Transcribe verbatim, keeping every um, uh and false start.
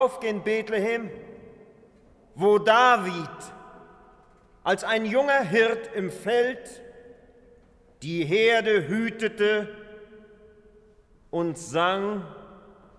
in Bethlehem, wo David als ein junger Hirt im Feld die Herde hütete und sang: